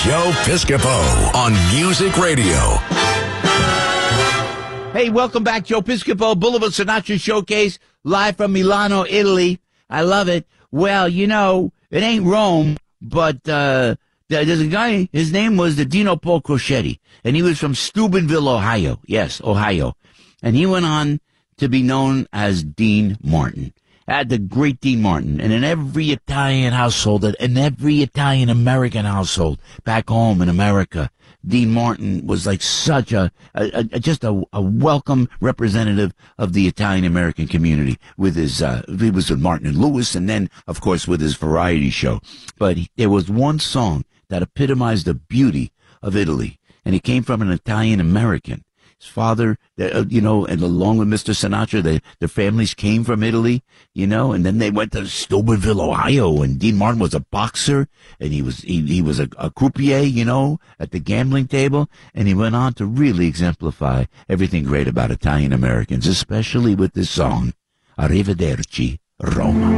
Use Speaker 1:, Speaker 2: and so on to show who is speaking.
Speaker 1: Joe Piscopo on Music Radio.
Speaker 2: Hey, welcome back, Joe Piscopo, Boulevard Sinatra Showcase, live from Milano, Italy. I love it. Well, you know, it ain't Rome, but there's a guy, his name was Dino Paul Crocetti, and he was from Steubenville, Ohio. Yes, Ohio. And he went on to be known as Dean Martin. The great Dean Martin. And in every Italian household, in every Italian American household back home in America, Dean Martin was like such a welcome representative of the Italian American community with his, he was with Martin and Lewis, and then, of course, with his variety show. But there was one song that epitomized the beauty of Italy, and it came from an Italian American. His father, you know, and along with Mr. Sinatra, their families came from Italy, you know, and then they went to Steubenville, Ohio, and Dean Martin was a boxer, and he was a croupier, you know, at the gambling table, and he went on to really exemplify everything great about Italian Americans, especially with this song, Arrivederci, Roma.